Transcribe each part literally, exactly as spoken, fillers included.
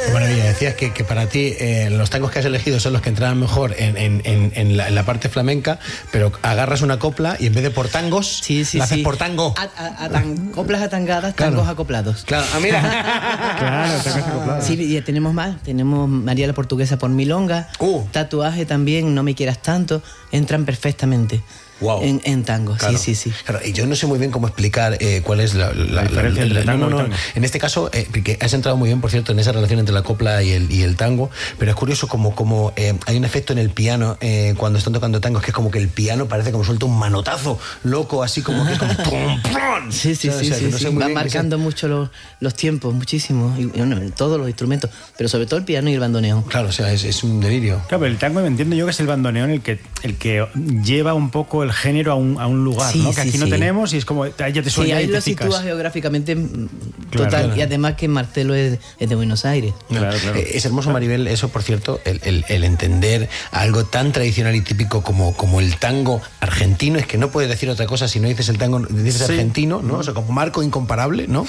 Qué maravilla, decías que, que para ti eh, los tangos que has elegido son los que entraban mejor en, en, en, en, la, en la parte flamenca, pero agarras una copla y en vez de por tangos, sí, sí, la haces sí. por tango. A, a, a tan, coplas atangadas, Claro. tangos acoplados. Claro, ah, mira. Claro, tangos acoplados. Sí, y tenemos más. Tenemos María la Portuguesa por Milonga, Uh. Tatuaje también, No me quieras tanto. Entran perfectamente. Wow. En, en tango, Claro. sí, sí, sí. Claro, y yo no sé muy bien cómo explicar eh, cuál es la, la, La diferencia entre tango no, no, y no. tango. En este caso, eh, porque has entrado muy bien, por cierto, en esa relación entre la copla y el, y el tango, pero es curioso como, como eh, hay un efecto en el piano eh, cuando están tocando tangos, que es como que el piano parece como suelta un manotazo loco, así como que es como ¡pum, pum! Sí, sí, O sea, sí, o sea, sí, que no sí. sé muy Va bien qué marcando sea. mucho los, los tiempos, muchísimo. Y, bueno, todos los instrumentos, pero sobre todo el piano y el bandoneón. Claro, o sea, es, es un delirio. Claro, pero el tango me entiendo yo que es el bandoneón el que, el que lleva un poco el género a un, a un lugar, Sí, ¿no? Que sí, aquí no sí. tenemos y es como, ahí ya te Sí, suena ahí y te lo picas. sitúas geográficamente mm, Claro, total. claro. Y además que Marcelo es, es de Buenos Aires. Claro, claro. Eh, es hermoso, Maribel, eso, por cierto, el, el, el entender algo tan tradicional y típico como, como el tango argentino. Es que no puedes decir otra cosa si no dices el tango, dices Sí. argentino, ¿no? O sea, como marco incomparable, ¿no?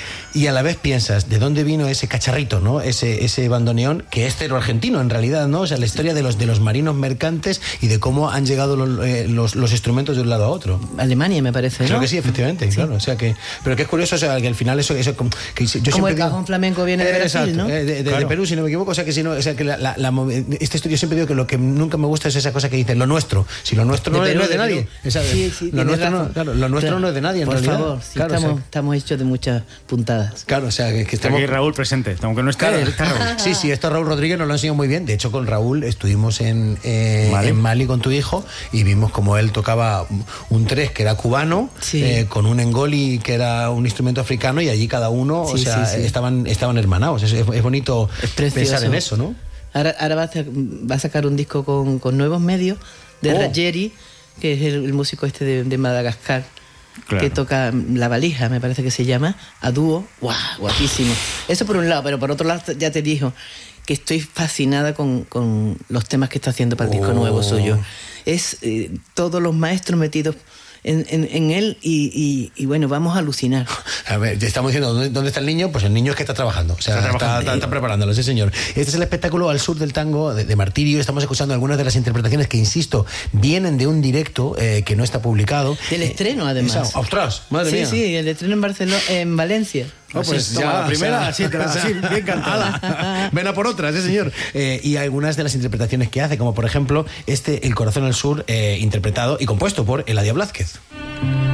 Y a la vez piensas, ¿de dónde vino ese cacharrito, ¿no? Ese, ese bandoneón, que es cero argentino en realidad, ¿no? O sea, la historia de los, de los marinos mercantes y de cómo han llegado los, eh, los, los instrumentos de un lado a otro. Alemania, me parece, ¿no? Creo que sí, efectivamente, claro. O sea que, pero que es curioso, o sea, que al final eso, eso como- que yo Como siempre el digo- cajón flamenco viene de Eh, Brasil, exacto, ¿no? eh, de, de- Claro. de Perú, si no me equivoco. O sea que si no, o sea que la, la, la movi- este estudio siempre digo que lo que nunca me gusta es esa cosa que dice lo nuestro. Si lo nuestro De no, es- Perú, no es de, de nadie. Perú. Esa- Sí, sí, lo tienes nuestro, no, razón. claro, lo nuestro Claro. no es de nadie en Por realidad. favor, sí, claro, estamos, o sea, estamos hechos de muchas puntadas. claro, o sea que, que Está estamos. aquí Raúl presente, aunque no esté, Claro. está Raúl. Sí, sí, esto Raúl Rodríguez nos lo ha enseñado muy bien. De hecho, con Raúl estuvimos en, eh, Mali. en Mali con tu hijo y vimos como él tocaba un tres que era cubano, Sí. eh, con un engoli que era un instrumento africano y allí cada uno, o Sí, sea, sí, sí. estaban, estaban hermanados. Es, es- es bonito Es precioso. pensar en eso, ¿no? Ahora, ahora va, a, sa- va a sacar un disco con, con nuevos medios de Oh. Raggieri, que es el, el músico este de, de Madagascar, Claro. que toca La Valija, me parece que se llama, a dúo. ¡Guau! Guapísimo. Eso por un lado, pero por otro lado ya te dijo que estoy fascinada con, con los temas que está haciendo para el disco Oh. nuevo suyo. Es eh, todos los maestros metidos en, en, en él y, y, y bueno, vamos a alucinar. A ver, ya estamos diciendo, ¿dónde, dónde está el niño? Pues el niño es que está trabajando, o sea, Está está, trabajando. está- está preparándolo, sí señor. Este es el espectáculo Al Sur del Tango de, de Martirio. Estamos escuchando algunas de las interpretaciones que, insisto, vienen de un directo eh, que no está publicado. Del estreno, además. Esa- ¡Ostras! ¡Madre sí, mía! sí, el estreno en Barcelona, en Valencia. No, pues Así, ya toma, la primera, o sea, así, te la- así, bien cantada. ¡Hala! Ven a por otras, sí señor. Eh, y algunas de las interpretaciones que hace, como por ejemplo este El Corazón al Sur, eh, interpretado y compuesto por Eladia Blázquez.